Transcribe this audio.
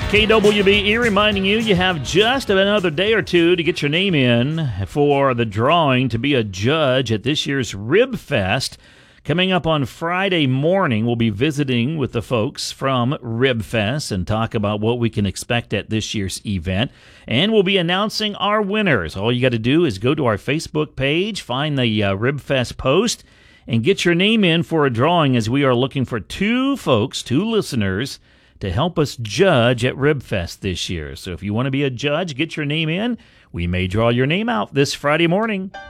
KWBE reminding you have just another day or two to get your name in for the drawing to be a judge at this year's Rib Fest. Coming up on Friday morning, we'll be visiting with the folks from Rib Fest and talk about what we can expect at this year's event. And we'll be announcing our winners. All you got to do is go to our Facebook page, find the Rib Fest post, and get your name in for a drawing, as we are looking for two listeners, to help us judge at Rib Fest this year. So if you want to be a judge, get your name in. We may draw your name out this Friday morning.